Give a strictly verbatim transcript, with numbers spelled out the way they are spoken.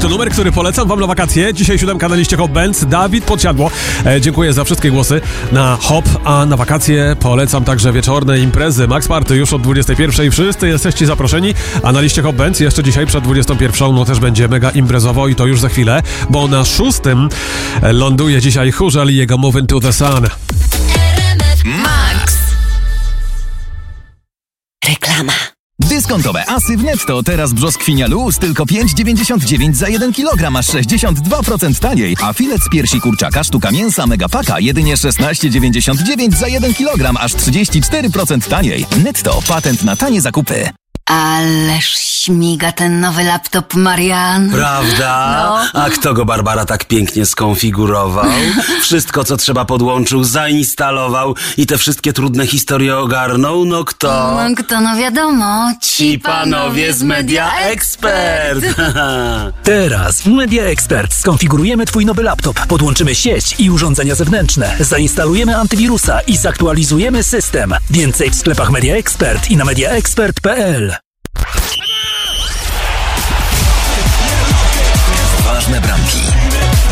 to numer, który polecam wam na wakacje. Dzisiaj siódemka na liście Hop Bands. Dawid Podsiadło. E, dziękuję za wszystkie głosy na Hop, a na wakacje polecam także wieczorne imprezy. Max Party już od dwudziestej pierwszej. Wszyscy jesteście zaproszeni, a na liście Hop Bands jeszcze dzisiaj przed dwudziestą pierwszą no też będzie mega imprezowo i to już za chwilę, bo na szóstym ląduje dzisiaj Chórzel i jego Moving to the Sun. Max. Reklama. Dyskontowe asy w Netto. Teraz brzoskwinia luz tylko pięć dziewięćdziesiąt dziewięć za jeden kilogram, aż sześćdziesiąt dwa procent taniej. A filet z piersi kurczaka sztuka mięsa Megapaka jedynie szesnaście dziewięćdziesiąt dziewięć za jeden kilogram, aż trzydzieści cztery procent taniej. Netto. Patent na tanie zakupy. Ależ śmiga ten nowy laptop, Marian. Prawda? No. A kto go, Barbara, tak pięknie skonfigurował? Wszystko, co trzeba, podłączył, zainstalował i te wszystkie trudne historie ogarnął? No kto? No kto, no wiadomo. Ci panowie z Media Expert. Teraz w Media Expert skonfigurujemy twój nowy laptop, podłączymy sieć i urządzenia zewnętrzne, zainstalujemy antywirusa i zaktualizujemy system. Więcej w sklepach Media Expert i na media expert kropka p l.